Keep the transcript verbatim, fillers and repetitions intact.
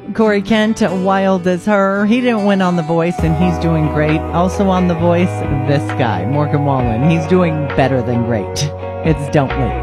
Corey Kent, Wild as Her. He didn't win on The Voice, and he's doing great. Also on The Voice, this guy, Morgan Wallen. He's doing better than great. It's Don't Leave.